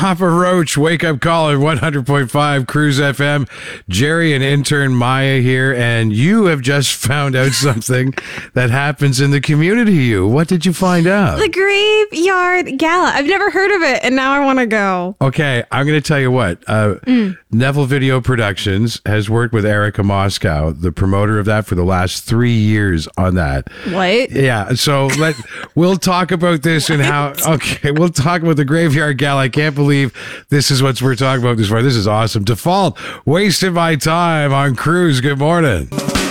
Papa Roach, wake up call at 100.5 Cruise FM. Jerry and intern Maya here, and you have just found out something that happens in the community. What did you find out? The Graveyard Gala. I've never heard of it, and now I want to go. Okay, I'm going to tell you what. Neville Video Productions has worked with Erica Moscow, the promoter of that, for the last 3 years on that. What? Yeah, so we'll talk about this and how. Okay, we'll talk about the Graveyard Gala. I can't believe this is what we're talking about this far. This is awesome. Default, wasted my time on Cruise. Good morning.